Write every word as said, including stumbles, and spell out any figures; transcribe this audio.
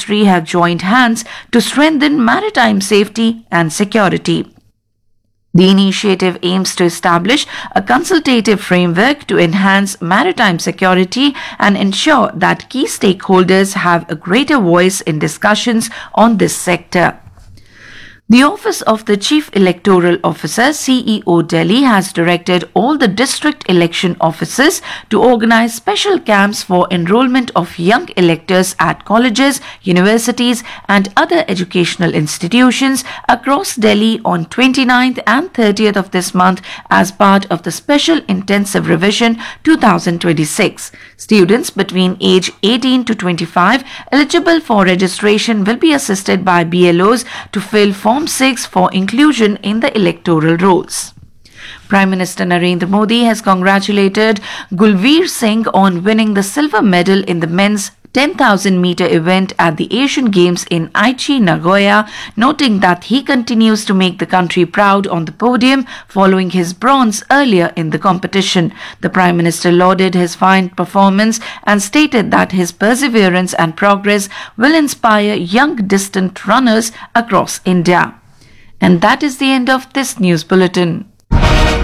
industry have joined hands to strengthen maritime safety and security. The initiative aims to establish a consultative framework to enhance maritime security and ensure that key stakeholders have a greater voice in discussions on this sector. The Office of the Chief Electoral Officer C E O Delhi has directed all the district election officers to organize special camps for enrollment of young electors at colleges, universities and other educational institutions across Delhi on twenty-ninth and thirtieth of this month as part of the Special Intensive Revision twenty twenty-six. Students between age eighteen to twenty-five eligible for registration will be assisted by B L Os to fill Form six for inclusion in the electoral rolls. Prime Minister Narendra Modi has congratulated Gulveer Singh on winning the silver medal in the men's ten thousand meter event at the Asian Games in Aichi, Nagoya, noting that he continues to make the country proud on the podium following his bronze earlier in the competition. The Prime Minister lauded his fine performance and stated that his perseverance and progress will inspire young distant runners across India. And that is the end of this news bulletin.